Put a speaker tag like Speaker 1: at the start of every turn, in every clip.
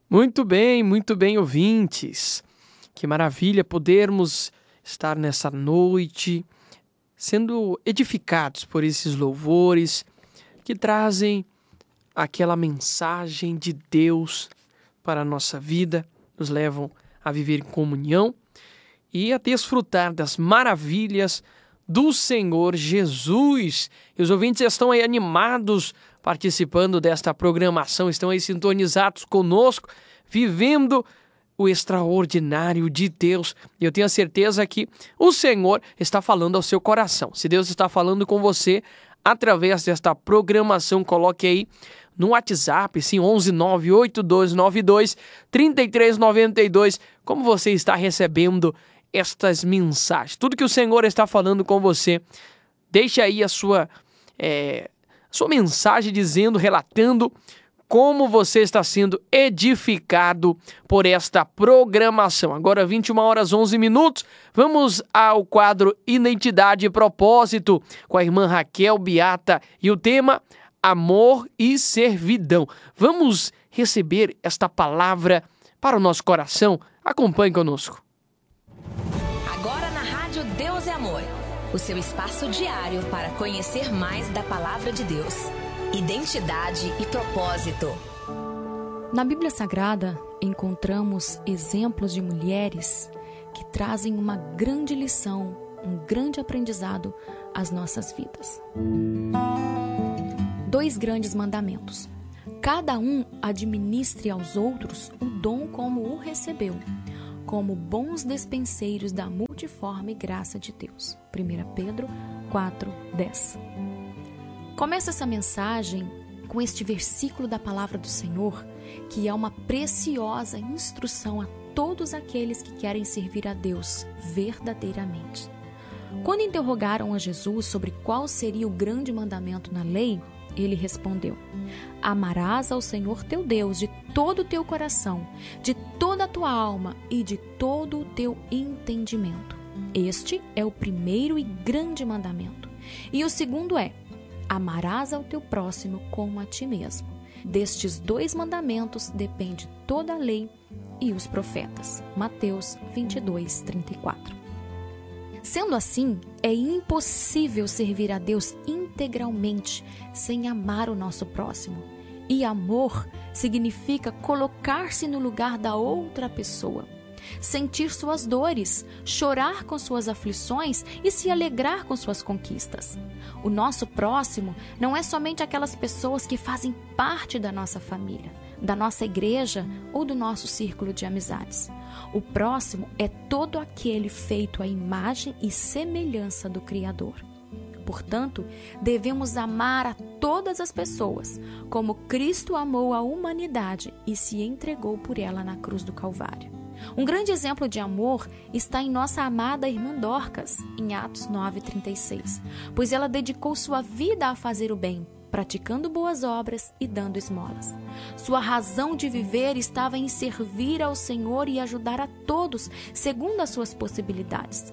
Speaker 1: Muito bem, ouvintes. Que maravilha podermos estar nessa noite sendo edificados por esses louvores que trazem aquela mensagem de Deus para a nossa vida, nos levam a viver em comunhão e a desfrutar das maravilhas do Senhor Jesus. E os ouvintes estão aí animados, participando desta programação, estão aí sintonizados conosco, vivendo o extraordinário de Deus. E eu tenho a certeza que o Senhor está falando ao seu coração. Se Deus está falando com você através desta programação, coloque aí no WhatsApp, sim, 11982923392, como você está recebendo estas mensagens. Tudo que o Senhor está falando com você, deixe aí a sua mensagem dizendo, relatando como você está sendo edificado por esta programação. Agora 21h11, vamos ao quadro Identidade e Propósito com a irmã Raquel Beata e o tema Amor e Servidão. Vamos receber esta palavra para o nosso coração? Acompanhe conosco.
Speaker 2: Agora na Rádio Deus é Amor, o seu espaço diário para conhecer mais da Palavra de Deus. Identidade e propósito.
Speaker 3: Na Bíblia Sagrada, encontramos exemplos de mulheres que trazem uma grande lição, um grande aprendizado às nossas vidas. 2 grandes mandamentos. Cada um administre aos outros o dom como o recebeu, como bons despenseiros da multiforme graça de Deus. 1 Pedro 4:10. Começa essa mensagem com este versículo da palavra do Senhor, que é uma preciosa instrução a todos aqueles que querem servir a Deus verdadeiramente. Quando interrogaram a Jesus sobre qual seria o grande mandamento na lei, ele respondeu: amarás ao Senhor teu Deus de todo o teu coração, de toda a tua alma e de todo o teu entendimento. Este é o primeiro e grande mandamento. E o segundo é: amarás ao teu próximo como a ti mesmo. Destes 2 mandamentos depende toda a lei e os profetas. Mateus 22:34. Sendo assim, é impossível servir a Deus integralmente sem amar o nosso próximo. E amor significa colocar-se no lugar da outra pessoa, sentir suas dores, chorar com suas aflições e se alegrar com suas conquistas. O nosso próximo não é somente aquelas pessoas que fazem parte da nossa família, da nossa igreja ou do nosso círculo de amizades. O próximo é todo aquele feito à imagem e semelhança do Criador. Portanto, devemos amar a todas as pessoas, como Cristo amou a humanidade e se entregou por ela na cruz do Calvário. Um grande exemplo de amor está em nossa amada irmã Dorcas, em Atos 9:36, pois ela dedicou sua vida a fazer o bem, praticando boas obras e dando esmolas. Sua razão de viver estava em servir ao Senhor e ajudar a todos, segundo as suas possibilidades.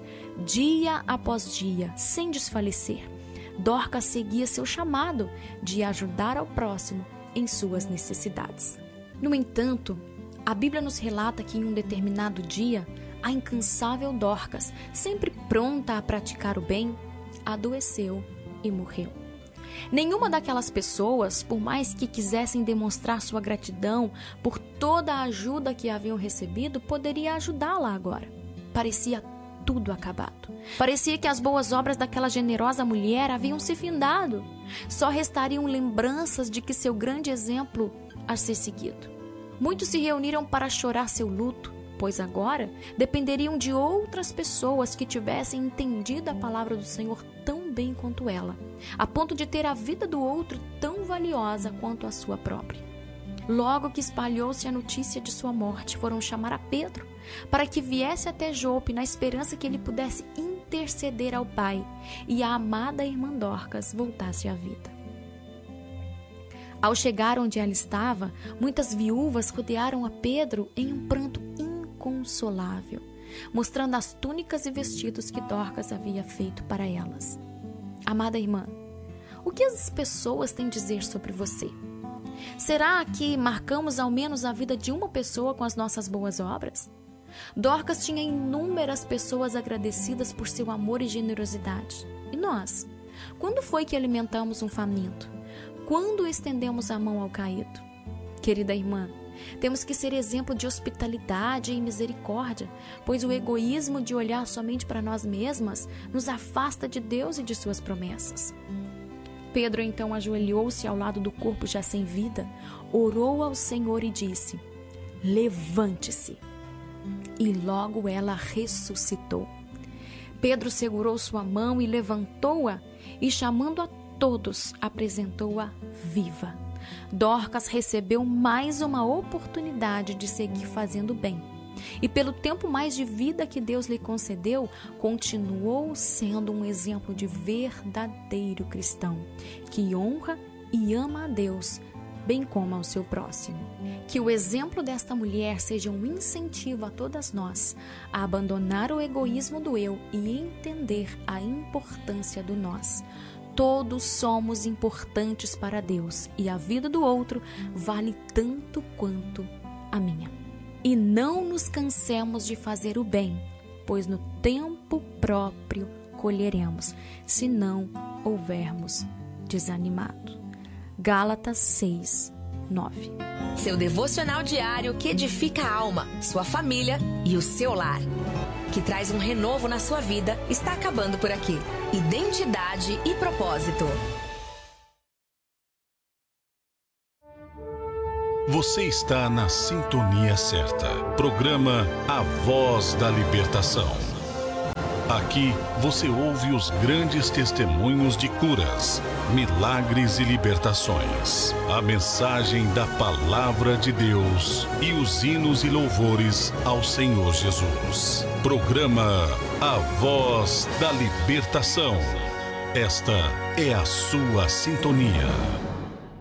Speaker 3: Dia após dia, sem desfalecer, Dorcas seguia seu chamado de ajudar ao próximo em suas necessidades. No entanto, a Bíblia nos relata que em um determinado dia, a incansável Dorcas, sempre pronta a praticar o bem, adoeceu e morreu. Nenhuma daquelas pessoas, por mais que quisessem demonstrar sua gratidão por toda a ajuda que haviam recebido, poderia ajudá-la agora. Parecia tudo acabado. Parecia que as boas obras daquela generosa mulher haviam se findado. Só restariam lembranças de que seu grande exemplo a ser seguido. Muitos se reuniram para chorar seu luto, pois agora dependeriam de outras pessoas que tivessem entendido a palavra do Senhor tão bem quanto ela, a ponto de ter a vida do outro tão valiosa quanto a sua própria. Logo que espalhou-se a notícia de sua morte, foram chamar a Pedro para que viesse até Jope na esperança que ele pudesse interceder ao Pai e a amada irmã Dorcas voltasse à vida. Ao chegar onde ela estava, muitas viúvas rodearam a Pedro em um pranto inconsolável, mostrando as túnicas e vestidos que Dorcas havia feito para elas. Amada irmã, o que as pessoas têm a dizer sobre você? Será que marcamos ao menos a vida de uma pessoa com as nossas boas obras? Dorcas tinha inúmeras pessoas agradecidas por seu amor e generosidade. E nós? Quando foi que alimentamos um faminto? Quando estendemos a mão ao caído? Querida irmã, temos que ser exemplo de hospitalidade e misericórdia, pois o egoísmo de olhar somente para nós mesmas nos afasta de Deus e de suas promessas. Pedro então ajoelhou-se ao lado do corpo já sem vida, orou ao Senhor e disse: levante-se. E logo ela ressuscitou. Pedro segurou sua mão e levantou-a, e chamando a todos, apresentou-a viva. Dorcas recebeu mais uma oportunidade de seguir fazendo bem. E pelo tempo mais de vida que Deus lhe concedeu, continuou sendo um exemplo de verdadeiro cristão, que honra e ama a Deus, bem como ao seu próximo. Que o exemplo desta mulher seja um incentivo a todas nós a abandonar o egoísmo do eu e entender a importância do nós. Todos somos importantes para Deus e a vida do outro vale tanto quanto a minha. E não nos cansemos de fazer o bem, pois no tempo próprio colheremos, se não houvermos desanimado. Gálatas 6, 9.
Speaker 2: Seu devocional diário que edifica a alma, sua família e o seu lar. Que traz um renovo na sua vida, está acabando por aqui. Identidade e propósito.
Speaker 4: Você está na sintonia certa. Programa A Voz da Libertação. Aqui você ouve os grandes testemunhos de curas, milagres e libertações. A mensagem da Palavra de Deus e os hinos e louvores ao Senhor Jesus. Programa A Voz da Libertação. Esta é a sua sintonia.